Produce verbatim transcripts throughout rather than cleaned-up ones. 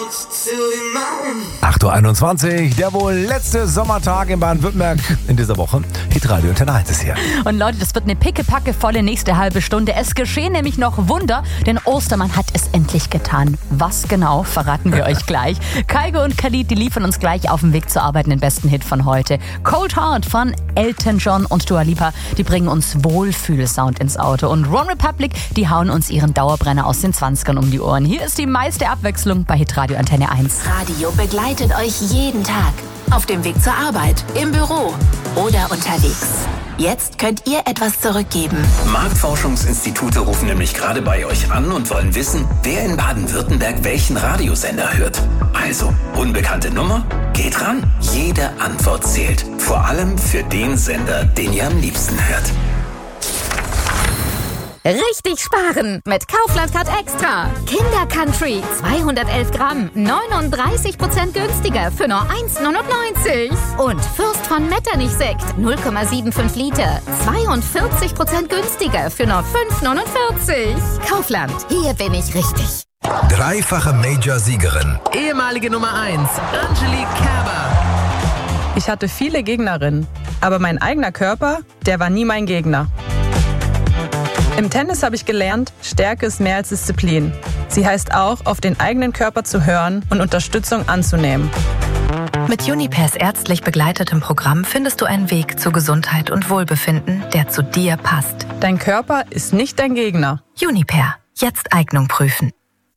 acht Uhr einundzwanzig, der wohl letzte Sommertag in Baden-Württemberg in dieser Woche. Hitradio Antenne eins ist hier. Und Leute, das wird eine pickepackevolle nächste halbe Stunde. Es geschehen nämlich noch Wunder, denn Ostermann hat es endlich getan. Was genau, verraten wir euch gleich. Kygo und Khalid, die liefern uns gleich auf dem Weg zur Arbeit den besten Hit von heute. Cold Heart von Elton John und Dua Lipa, die bringen uns Wohlfühlsound ins Auto. Und One Republic, die hauen uns ihren Dauerbrenner aus den zwanzigern um die Ohren. Hier ist die meiste Abwechslung bei Hitradio Antenne eins. Radio begleitet euch jeden Tag. Auf dem Weg zur Arbeit, im Büro oder unterwegs. Jetzt könnt ihr etwas zurückgeben. Marktforschungsinstitute rufen nämlich gerade bei euch an und wollen wissen, wer in Baden-Württemberg welchen Radiosender hört. Also, unbekannte Nummer? Geht ran. Jede Antwort zählt. Vor allem für den Sender, den ihr am liebsten hört. Richtig sparen mit Kaufland Card Extra. Kinder Country zweihundertelf Gramm, neununddreißig Prozent günstiger für nur eins Komma neunundneunzig. Und Fürst von Metternich Sekt null Komma fünfundsiebzig Liter, zweiundvierzig Prozent günstiger für nur fünf Komma neunundvierzig. Kaufland, hier bin ich richtig. Dreifache Major-Siegerin. Ehemalige Nummer eins, Angelique Kerber. Ich hatte viele Gegnerinnen, aber mein eigener Körper, der war nie mein Gegner. Im Tennis habe ich gelernt, Stärke ist mehr als Disziplin. Sie heißt auch, auf den eigenen Körper zu hören und Unterstützung anzunehmen. Mit Junipers ärztlich begleitetem Programm findest du einen Weg zu Gesundheit und Wohlbefinden, der zu dir passt. Dein Körper ist nicht dein Gegner. Juniper, jetzt Eignung prüfen.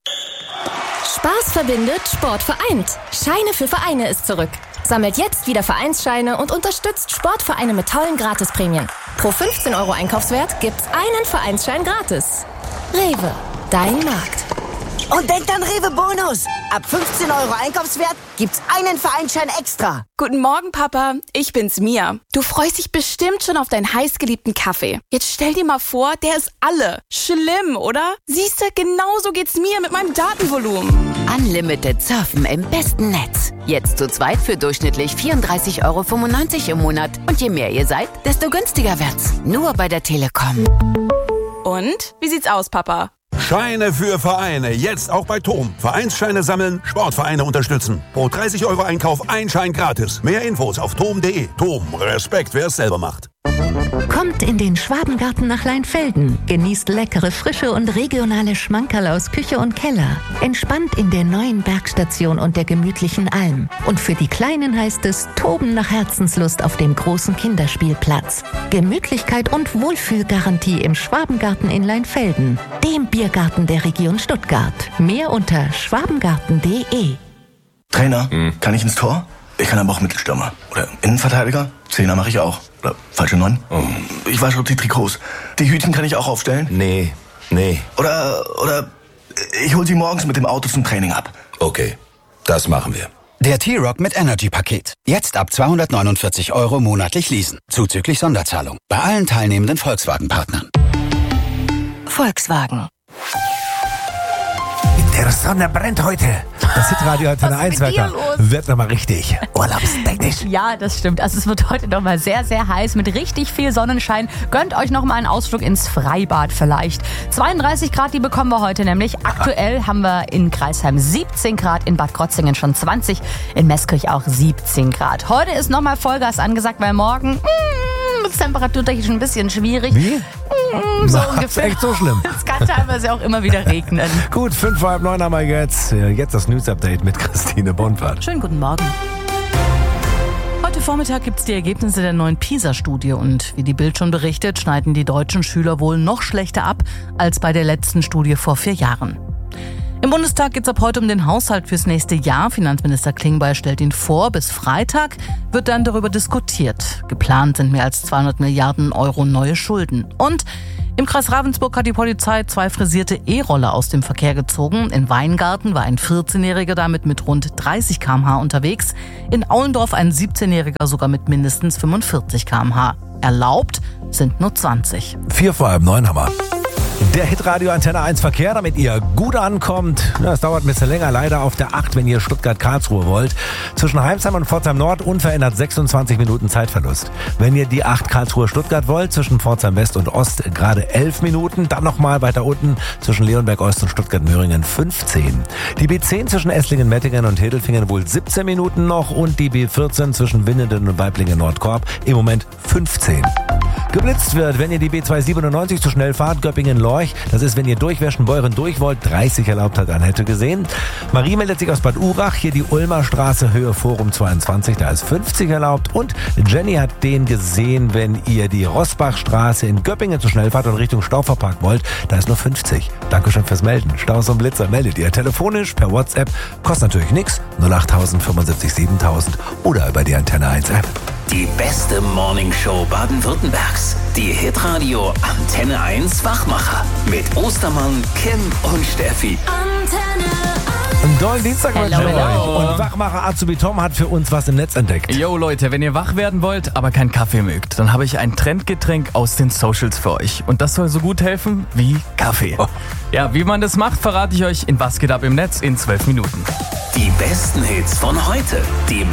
Spaß verbindet, Sport vereint. Scheine für Vereine ist zurück. Sammelt jetzt wieder Vereinsscheine und unterstützt Sportvereine mit tollen Gratisprämien. Pro fünfzehn Euro Einkaufswert gibt's einen Vereinsschein gratis. Rewe, dein Markt. Und denkt an Rewe Bonus. Ab fünfzehn Euro Einkaufswert gibt's einen Vereinsschein extra. Guten Morgen, Papa. Ich bin's, Mia. Du freust dich bestimmt schon auf deinen heißgeliebten Kaffee. Jetzt stell dir mal vor, der ist alle. Schlimm, oder? Siehste, genauso geht's mir mit meinem Datenvolumen. Unlimited Surfen im besten Netz. Jetzt zu zweit für durchschnittlich vierunddreißig Euro fünfundneunzig im Monat. Und je mehr ihr seid, desto günstiger wird's. Nur bei der Telekom. Und? Wie sieht's aus, Papa? Scheine für Vereine, jetzt auch bei Tom. Vereinsscheine sammeln, Sportvereine unterstützen. Pro dreißig Euro Einkauf ein Schein gratis. Mehr Infos auf tom punkt de. Tom, Respekt, wer es selber macht. Kommt in den Schwabengarten nach Leinfelden. Genießt leckere, frische und regionale Schmankerl aus Küche und Keller. Entspannt in der neuen Bergstation und der gemütlichen Alm. Und für die Kleinen heißt es Toben nach Herzenslust auf dem großen Kinderspielplatz. Gemütlichkeit und Wohlfühlgarantie im Schwabengarten in Leinfelden. Dem Biergarten der Region Stuttgart. Mehr unter schwabengarten punkt de. Trainer, mhm. kann ich ins Tor? Ich kann aber auch Mittelstürmer. Oder Innenverteidiger. Zehner mache ich auch. Oder falsche Neun. Oh. Ich wasche die Trikots. Die Hütchen kann ich auch aufstellen. Nee, nee. Oder, oder ich hol sie morgens mit dem Auto zum Training ab. Okay, das machen wir. Der T-Rock mit Energy-Paket. Jetzt ab zweihundertneunundvierzig Euro monatlich leasen. Zuzüglich Sonderzahlung. Bei allen teilnehmenden Volkswagen-Partnern. Volkswagen. Der Sonne brennt heute. Das Hitradio Antenne eins Wetter wird nochmal richtig urlaubstechnisch. Ja, das stimmt. Also es wird heute nochmal sehr, sehr heiß mit richtig viel Sonnenschein. Gönnt euch nochmal einen Ausflug ins Freibad vielleicht. zweiunddreißig Grad, die bekommen wir heute nämlich. Aktuell haben wir in Kreisheim siebzehn Grad, in Bad Krotzingen schon zwanzig, in Meßkirch auch siebzehn Grad. Heute ist nochmal Vollgas angesagt, weil morgen mm, ist temperaturtechnisch ein bisschen schwierig. Wie? Mm, so Macht's ungefähr. echt so schlimm. Es kann teilweise auch immer wieder regnen. Gut, fünf vor halb neun haben wir jetzt. Jetzt das News-Update mit Christine Bonfahrt. Schönen guten Morgen. Heute Vormittag gibt es die Ergebnisse der neuen PISA-Studie und wie die Bild schon berichtet, schneiden die deutschen Schüler wohl noch schlechter ab als bei der letzten Studie vor vier Jahren. Im Bundestag geht es ab heute um den Haushalt fürs nächste Jahr. Finanzminister Klingbeil stellt ihn vor. Bis Freitag wird dann darüber diskutiert. Geplant sind mehr als zweihundert Milliarden Euro neue Schulden. Und im Kreis Ravensburg hat die Polizei zwei frisierte E-Roller aus dem Verkehr gezogen. In Weingarten war ein vierzehnjähriger damit mit rund dreißig Kilometer pro Stunde unterwegs. In Aulendorf ein siebzehnjähriger sogar mit mindestens fünfundvierzig Kilometer pro Stunde. Erlaubt sind nur zwanzig. Vier vor halb neun haben wir. Der Hitradio Antenne eins Verkehr, damit ihr gut ankommt. Ja, es dauert ein bisschen länger, leider auf der acht, wenn ihr Stuttgart-Karlsruhe wollt. Zwischen Heimsheim und Pforzheim Nord unverändert sechsundzwanzig Minuten Zeitverlust. Wenn ihr die acht Karlsruhe-Stuttgart wollt, zwischen Pforzheim West und Ost gerade elf Minuten. Dann nochmal weiter unten zwischen Leonberg Ost und Stuttgart-Möhringen fünfzehn. Die B zehn zwischen Esslingen-Mettingen und Hedelfingen wohl siebzehn Minuten noch. Und die B vierzehn zwischen Winnenden und Weiblingen-Nordkorb im Moment fünfzehn. Geblitzt wird, wenn ihr die B zweihundertsiebenundneunzig zu schnell fahrt, Göppingen-Lorch. Das ist, wenn ihr durch Weschenbeuren durch wollt, dreißig erlaubt hat, dann hätte gesehen. Marie meldet sich aus Bad Urach, hier die Ulmer Straße, Höhe Forum zweiundzwanzig, da ist fünfzig erlaubt. Und Jenny hat den gesehen, wenn ihr die Rossbachstraße in Göppingen zu schnell fahrt und Richtung Stauferpark wollt, da ist nur fünfzig. Dankeschön fürs Melden. Staus und Blitzer meldet ihr telefonisch, per WhatsApp, kostet natürlich nichts, null acht null null fünfundsiebzig siebentausend oder über die Antenne eins App. Die beste Morningshow Baden-Württembergs. Die Hitradio Antenne eins Wachmacher. Mit Ostermann, Kim und Steffi. Einen tollen Dienstag wünsche ich Hello. euch. Und Wachmacher Azubi Tom hat für uns was im Netz entdeckt. Yo Leute, wenn ihr wach werden wollt, aber keinen Kaffee mögt, dann habe ich ein Trendgetränk aus den Socials für euch. Und das soll so gut helfen wie Kaffee. Oh. Ja, wie man das macht, verrate ich euch in Was geht ab im Netz in zwölf Minuten. Die besten Hits von heute. Die